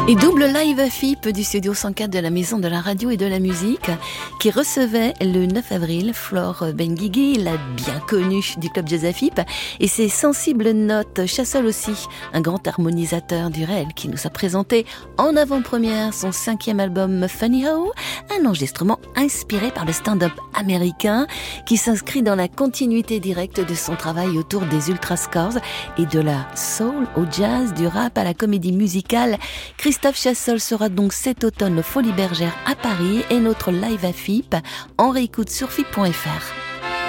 Et double live AFIP du studio 104 de la Maison de la Radio et de la Musique qui recevait le 9 avril Flore Benguigui, la bien connue du club Jazz AFIP, et ses sensibles notes. Chassol aussi, un grand harmonisateur du réel qui nous a présenté en avant-première son 5e album Funny How, un enregistrement inspiré par le stand-up américain qui s'inscrit dans la continuité directe de son travail autour des Ultrascores et de la soul au jazz, du rap à la comédie musicale. Christophe Chassol sera donc cet automne au Folies Bergère à Paris et notre live AFIP en réécoute sur FIP.fr.